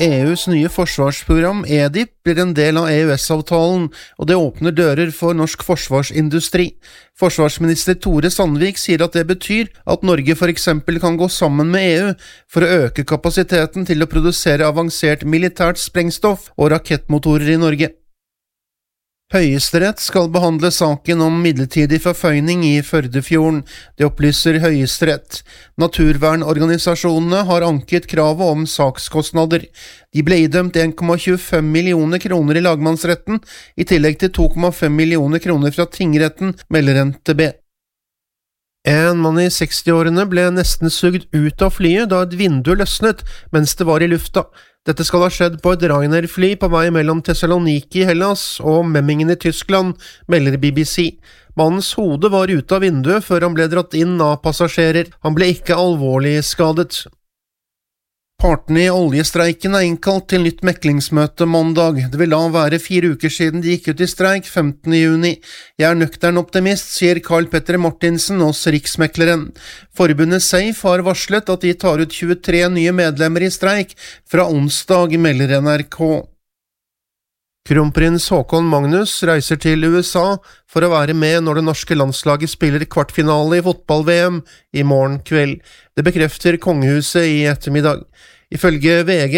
EUs nye forsvarsprogram EDIP blir en del av EØS-avtalen, og det åpner dører for norsk forsvarsindustri. Forsvarsminister Tore Sandvik sier at det betyr at Norge for eksempel kan gå sammen med EU for å øke kapasiteten til å produsere avansert militært sprengstoff og rakettmotorer i Norge. Høyesterett skal behandle saken om midlertidig forføyning i Førdefjorden. Det opplyser Høyesterett. Naturvernorganisasjonene har anket kravet om sakskostnader. De ble idømt 1,25 millioner kroner i lagmannsretten, i tillegg til 2,5 millioner kroner fra tingretten, melder NTB. En mann i 60-årene ble nesten sugd ut av flyet da et vindu løsnet mens det var i lufta. Dette skal ha skjedd på et Ryanair-fly på vei mellom Thessaloniki i Hellas og Memmingen i Tyskland, melder BBC. Mannens hode var ute av vinduet før han ble dratt inn av passasjerer. Han ble ikke alvorlig skadet. Partene i oljestreiken er innkalt til nytt meklingsmøte mandag. Det vil da være 4 uker siden de gikk ut i streik 15. juni. Jeg er nøktern optimist, sier Carl Petter Martinsen hos Riksmekleren. Forbundet SAFE har varslet at de tar ut 23 nye medlemmer i streik fra onsdag, melder NRK. Kronprins Haakon Magnus reiser til USA for å være med når det norske landslaget spiller kvartfinale i fotball-VM i morgen kveld. Det bekrefter kongehuset i ettermiddag. Ifølge VG